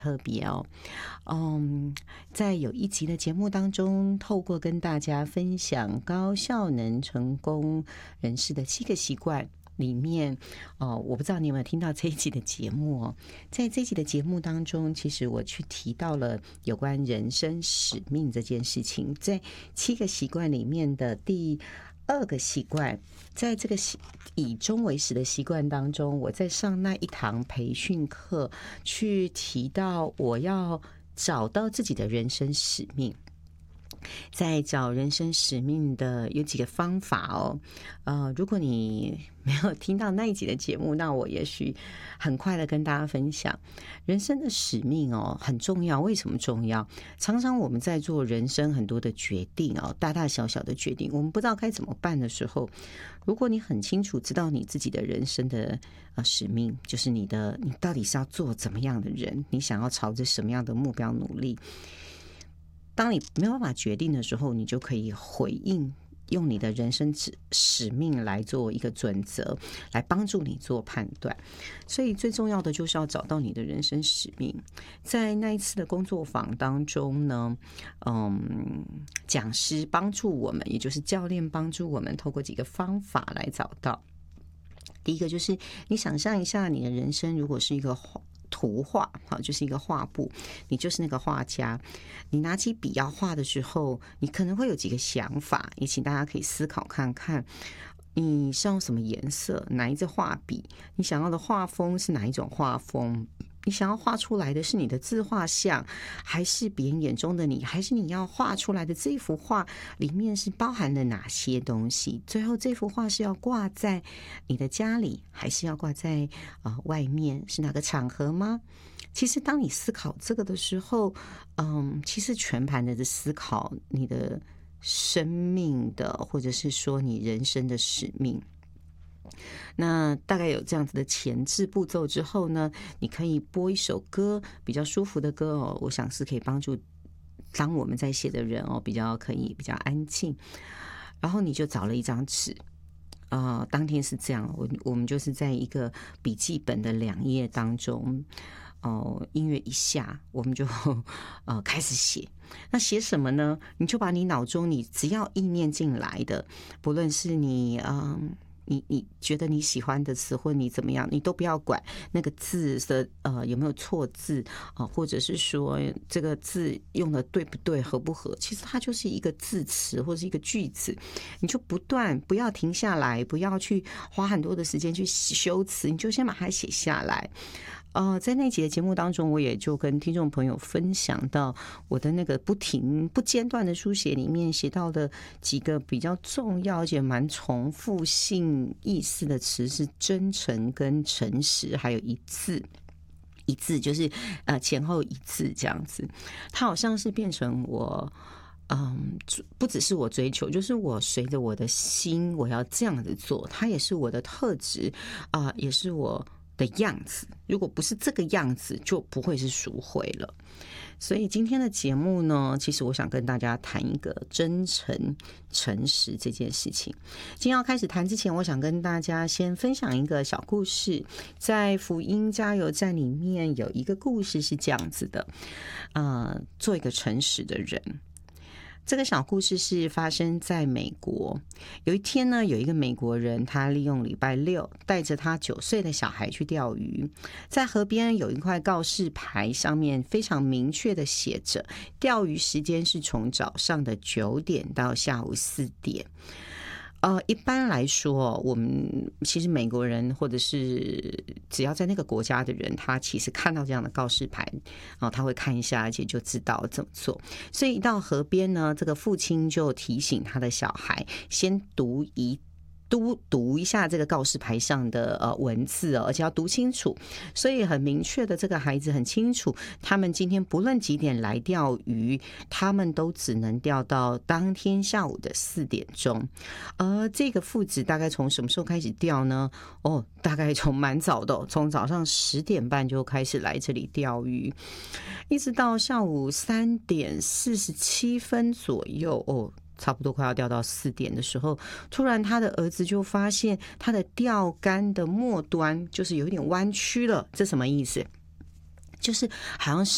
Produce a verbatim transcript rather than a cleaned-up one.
特别哦，嗯，在有一集的节目当中，透过跟大家分享高效能成功人士的七个习惯里面，哦，我不知道你有没有听到这一集的节目哦。在这一集的节目当中，其实我去提到了有关人生使命这件事情，在七个习惯里面的第二个习惯，在这个以终为始的习惯当中，我在上那一堂培训课去提到我要找到自己的人生使命。在找人生使命的有几个方法哦，呃，如果你没有听到那一集的节目，那我也许很快的跟大家分享，人生的使命哦很重要。为什么重要？常常我们在做人生很多的决定哦，大大小小的决定，我们不知道该怎么办的时候，如果你很清楚知道你自己的人生的呃使命，就是你的你到底是要做怎么样的人，你想要朝着什么样的目标努力。当你没有办法决定的时候，你就可以回应，用你的人生使命来做一个准则，来帮助你做判断。所以最重要的就是要找到你的人生使命。在那一次的工作坊当中呢，嗯，讲师帮助我们，也就是教练帮助我们，透过几个方法来找到。第一个就是你想象一下，你的人生如果是一个图画，就是一个画布，你就是那个画家。你拿起笔要画的时候，你可能会有几个想法，也请大家可以思考看看，你是用什么颜色，哪一支画笔，你想要的画风是哪一种画风，你想要画出来的是你的自画像，还是别人眼中的你，还是你要画出来的这幅画里面是包含了哪些东西？最后这幅画是要挂在你的家里，还是要挂在、呃、外面？是哪个场合吗？其实当你思考这个的时候，嗯，其实全盘的思考你的生命的，或者是说你人生的使命。那大概有这样子的前置步骤之后呢，你可以播一首歌，比较舒服的歌哦，我想是可以帮助当我们在写的人哦，比较可以比较安静。然后你就找了一张纸，呃，当天是这样，我我们就是在一个笔记本的两页当中，哦、呃，音乐一下，我们就呃开始写。那写什么呢？你就把你脑中你只要意念进来的，不论是你嗯。呃你你觉得你喜欢的词或你怎么样，你都不要管那个字的呃有没有错字啊、呃，或者是说这个字用的对不对、合不合，其实它就是一个字词或是一个句子，你就不断不要停下来，不要去花很多的时间去修辞，你就先把它写下来。呃，在那集的节目当中，我也就跟听众朋友分享到我的那个不停不间断的书写里面写到的几个比较重要而且蛮重复性意思的词是真诚跟诚实，还有一致。一致就是呃前后一致这样子，它好像是变成我。嗯，不只是我追求，就是我随着我的心，我要这样子做，它也是我的特质啊、呃，也是我的样子。如果不是这个样子，就不会是赎回了。所以今天的节目呢，其实我想跟大家谈一个真诚、诚实这件事情。今天要开始谈之前，我想跟大家先分享一个小故事。在福音加油站里面有一个故事是这样子的，呃，做一个诚实的人。这个小故事是发生在美国。有一天呢，有一个美国人，他利用礼拜六带着他九岁的小孩去钓鱼。在河边有一块告示牌，上面非常明确的写着，钓鱼时间是从早上的九点到下午四点。呃，一般来说，我们其实美国人或者是只要在那个国家的人，他其实看到这样的告示牌，哦，他会看一下，而且就知道怎么做。所以一到河边呢，这个父亲就提醒他的小孩先读一。读读一下这个告示牌上的呃文字哦，而且要读清楚。所以很明确的，这个孩子很清楚，他们今天不论几点来钓鱼，他们都只能钓到当天下午的四点钟。而这个父子大概从什么时候开始钓呢？哦，大概从蛮早的、哦，从早上十点半就开始来这里钓鱼，一直到下午三点四十七分左右哦。差不多快要钓到四点的时候，突然他的儿子就发现他的钓竿的末端就是有点弯曲了。这什么意思？就是好像